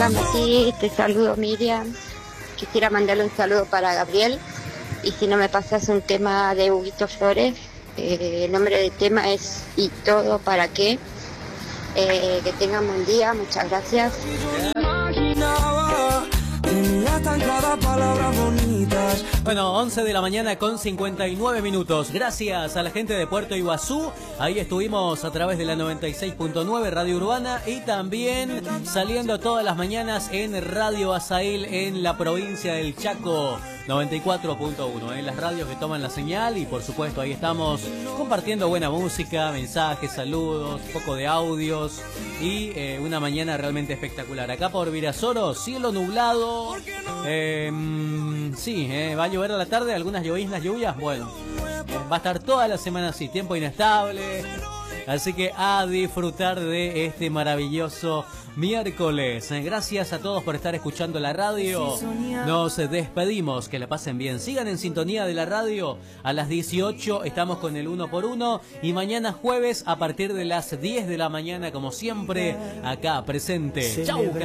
Hola Mati, te saludo Miriam. Quisiera mandarle un saludo para Gabriel. Y si no me pasas un tema de Huguito Flores, el nombre del tema es ¿Y todo para qué? Que tengan buen día, muchas gracias. Bueno, 11 de la mañana con 59 minutos. Gracias a la gente de Puerto Iguazú. Ahí estuvimos a través de la 96.9 Radio Urbana y también saliendo todas las mañanas en Radio Azail en la provincia del Chaco. 94.1, las radios que toman la señal y por supuesto ahí estamos compartiendo buena música, mensajes, saludos, un poco de audios y una mañana realmente espectacular. Acá por Virasoro, cielo nublado, va a llover a la tarde, algunas lluvias, bueno, va a estar toda la semana así, tiempo inestable. Así que a disfrutar de este maravilloso miércoles. Gracias a todos por estar escuchando la radio. Nos despedimos, que la pasen bien. Sigan en sintonía de la radio. A las 18 estamos con el 1x1 y mañana jueves a partir de las 10 de la mañana, como siempre, acá presente. Chau.